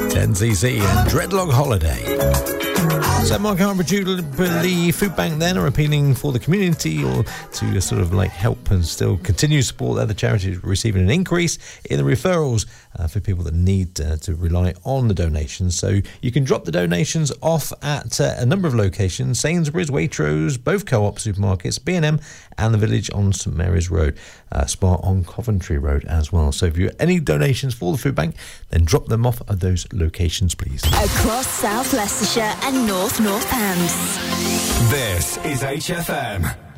10cc and Dreadlock Holiday. So Mark Harbour Jubilee Food Bank then are appealing for the community or to sort of like help and still continue to support other charities receiving an increase in the referrals for people that need to rely on the donations. So you can drop the donations off at a number of locations: Sainsbury's, Waitrose, both Co-op supermarkets, B&M and the Village on St Mary's Road, Spar on Coventry Road as well. So if you have any donations for the food bank, then drop them off at those locations, please. Across South Leicestershire and North Northants. This is HFM.